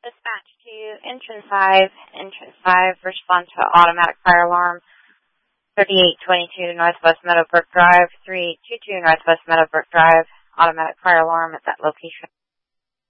Dispatch to entrance 5. Entrance 5, respond to automatic fire alarm. 3822 Northwest Meadowbrook Drive, 3822 Northwest Meadowbrook Drive, automatic fire alarm at that location.